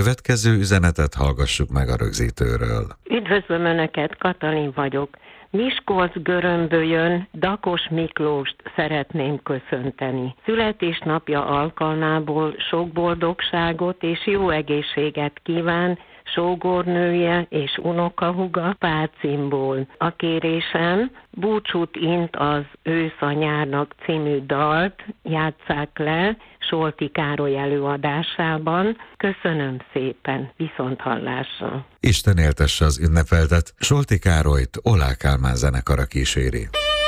következő üzenetet hallgassuk meg a rögzítőről. Üdvözlöm Önöket, Katalin vagyok. Miskolc-Görömbölyön Dakos Miklóst szeretném köszönteni. Születésnapja alkalmából sok boldogságot és jó egészséget kíván sógornője és unokahúga Pácimból. A kérésem, Búcsút int az Ősz a nyárnak című dalt játsszák le Solti Károly előadásában. Köszönöm szépen, viszonthallásra. Isten éltesse az ünnepeltet, Solti Károlyt Ollák Kálmán zenekara kíséri.